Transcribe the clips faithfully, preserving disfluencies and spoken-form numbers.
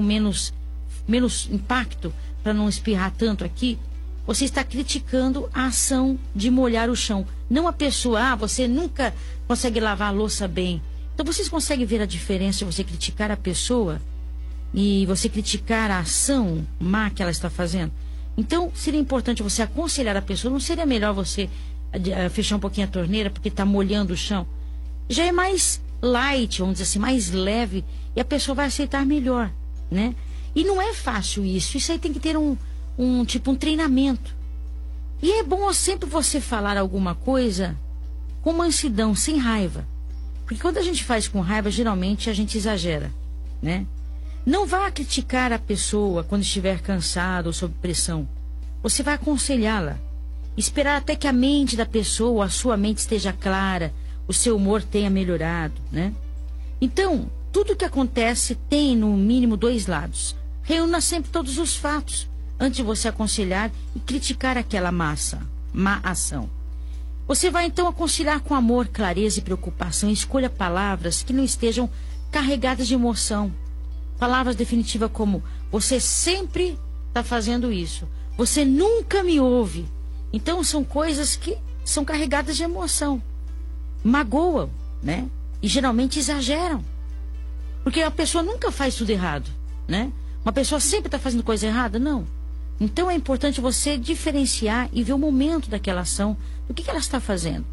menos, menos impacto, para não espirrar tanto aqui, você está criticando a ação de molhar o chão. Não a pessoa, ah, você nunca consegue lavar a louça bem. Então vocês conseguem ver a diferença de você criticar a pessoa e você criticar a ação má que ela está fazendo? Então seria importante você aconselhar a pessoa. Não seria melhor você uh, fechar um pouquinho a torneira porque está molhando o chão? Já é mais light, vamos dizer assim, mais leve, e a pessoa vai aceitar melhor, né? E não é fácil isso. Isso aí tem que ter um, um tipo um treinamento. E é bom sempre você falar alguma coisa com mansidão, sem raiva. Porque quando a gente faz com raiva, geralmente a gente exagera, né? Não vá criticar a pessoa quando estiver cansado ou sob pressão. Você vai aconselhá-la. Esperar até que a mente da pessoa, a sua mente esteja clara, o seu humor tenha melhorado, né? Então, tudo que acontece tem no mínimo dois lados. Reúna sempre todos os fatos antes de você aconselhar e criticar aquela massa, má ação. Você vai então aconselhar com amor, clareza e preocupação. Escolha palavras que não estejam carregadas de emoção. Palavras definitivas como: você sempre está fazendo isso, você nunca me ouve. Então são coisas que são carregadas de emoção, magoam, né? E geralmente exageram, porque a pessoa nunca faz tudo errado, né? Uma pessoa sempre está fazendo coisa errada? Não. Então é importante você diferenciar e ver o momento daquela ação, do que, que ela está fazendo.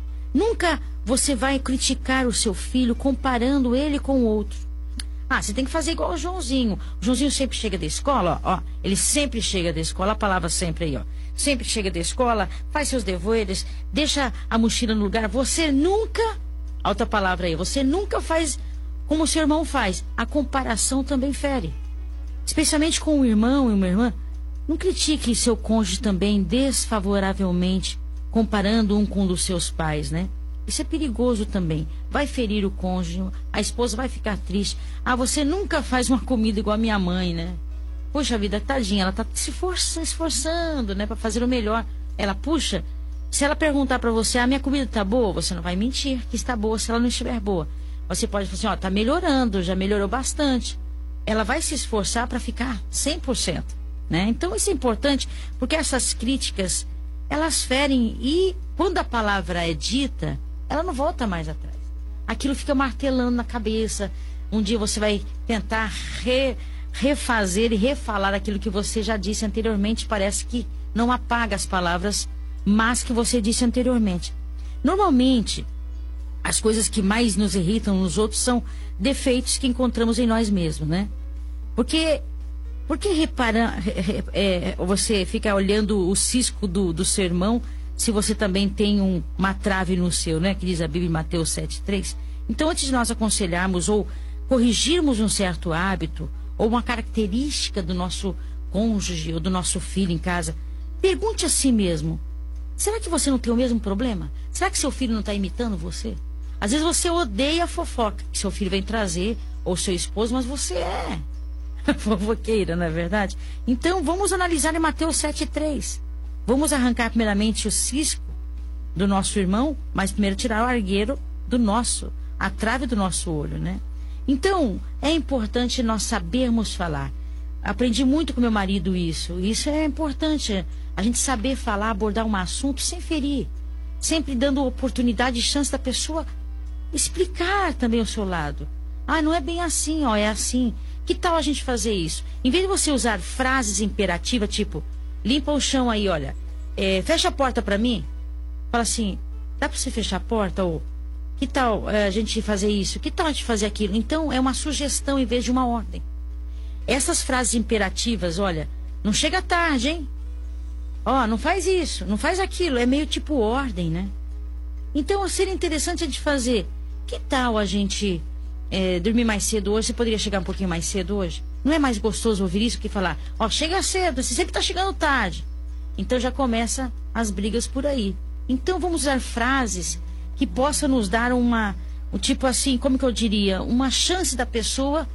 Nunca você vai criticar o seu filho comparando ele com o outro. Ah, você tem que fazer igual o Joãozinho. O Joãozinho sempre chega da escola, ó, ó. Ele sempre chega da escola, a palavra sempre aí, ó. Sempre chega da escola, faz seus deveres, deixa a mochila no lugar. Você nunca, outra palavra aí, você nunca faz como o seu irmão faz. A comparação também fere. Especialmente com um irmão e uma irmã. Não critique seu cônjuge também desfavoravelmente, comparando um com um dos seus pais, né? Isso é perigoso também. Vai ferir o cônjuge, a esposa vai ficar triste. Ah, você nunca faz uma comida igual a minha mãe, né? Poxa vida, tadinha, ela tá se esforçando, esforçando, né, para fazer o melhor. Ela, puxa, se ela perguntar para você, ah, minha comida tá boa, você não vai mentir que está boa se ela não estiver boa. Você pode falar assim, ó, tá melhorando, já melhorou bastante. Ela vai se esforçar para ficar cem por cento, né? Então isso é importante, porque essas críticas, elas ferem, e quando a palavra é dita, ela não volta mais atrás. Aquilo fica martelando na cabeça. Um dia você vai tentar re, refazer e refalar aquilo que você já disse anteriormente. Parece que não apaga as palavras, mas que você disse anteriormente. Normalmente, as coisas que mais nos irritam nos outros são defeitos que encontramos em nós mesmos, né? Porque, porque repara, é, você fica olhando o cisco do, do seu irmão, se você também tem um, uma trave no seu, né? Que diz a Bíblia em Mateus sete, três. Então, antes de nós aconselharmos ou corrigirmos um certo hábito ou uma característica do nosso cônjuge ou do nosso filho em casa, pergunte a si mesmo: será que você não tem o mesmo problema? Será que seu filho não está imitando você? Às vezes você odeia a fofoca que seu filho vem trazer, ou seu esposo, mas você é fofoqueira, não é verdade? Então, vamos analisar em Mateus sete, três. Vamos arrancar primeiramente o cisco do nosso irmão, mas primeiro tirar o argueiro do nosso, a trave do nosso olho, né? Então, é importante nós sabermos falar. Aprendi muito com meu marido isso. Isso é importante, a gente saber falar, abordar um assunto sem ferir. Sempre dando oportunidade e chance da pessoa explicar também o seu lado. Ah, não é bem assim, ó, é assim. Que tal a gente fazer isso? Em vez de você usar frases imperativas, tipo, limpa o chão aí, olha, é, fecha a porta pra mim. Fala assim, dá pra você fechar a porta? Ou, que tal é, a gente fazer isso? Que tal a gente fazer aquilo? Então, é uma sugestão em vez de uma ordem. Essas frases imperativas, olha, não chega tarde, hein? Ó, não faz isso, não faz aquilo. É meio tipo ordem, né? Então, seria interessante a gente fazer. Que tal a gente é, dormir mais cedo hoje? Você poderia chegar um pouquinho mais cedo hoje? Não é mais gostoso ouvir isso que falar, ó, chega cedo, você sempre tá chegando tarde. Então já começa as brigas por aí. Então vamos usar frases que possam nos dar uma, um tipo assim, como que eu diria, uma chance da pessoa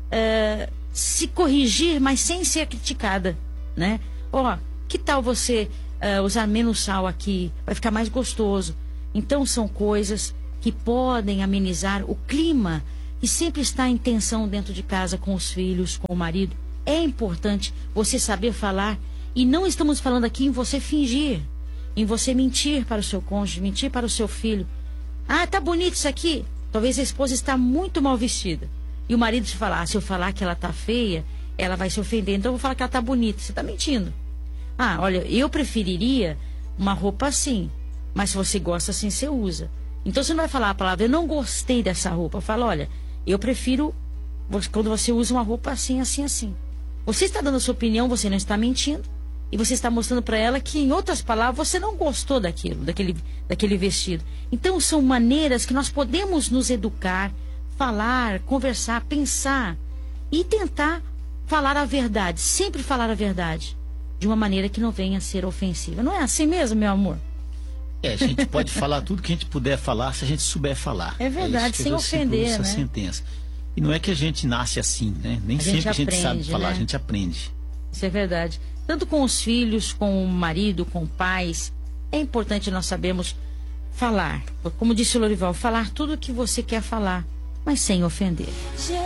é, se corrigir, mas sem ser criticada, né? Ó, que tal você uh, usar menos sal aqui? Vai ficar mais gostoso. Então são coisas que podem amenizar o clima e sempre está em tensão dentro de casa com os filhos, com o marido. É importante você saber falar, e não estamos falando aqui em você fingir, em você mentir para o seu cônjuge, mentir para o seu filho. Ah, tá bonito isso aqui. Talvez a esposa está muito mal vestida. E o marido te falar, ah, se eu falar que ela tá feia, ela vai se ofender, então eu vou falar que ela tá bonita. Você tá mentindo. Ah, olha, eu preferiria uma roupa assim, mas se você gosta assim, você usa. Então você não vai falar a palavra, eu não gostei dessa roupa. Fala, olha, eu prefiro quando você usa uma roupa assim, assim, assim. Você está dando a sua opinião, você não está mentindo. E você está mostrando para ela que, em outras palavras, você não gostou daquilo, daquele, daquele vestido. Então são maneiras que nós podemos nos educar, falar, conversar, pensar e tentar falar a verdade, sempre falar a verdade, de uma maneira que não venha a ser ofensiva. Não é assim mesmo, meu amor? É, a gente pode falar tudo que a gente puder falar, se a gente souber falar. É verdade, é sem ofender, essa né? sentença. E não é que a gente nasce assim, né? Nem a sempre gente a gente aprende, sabe falar, né? a gente aprende. Isso é verdade. Tanto com os filhos, com o marido, com pais, é importante nós sabermos falar. Como disse o Lorival, falar tudo o que você quer falar, mas sem ofender.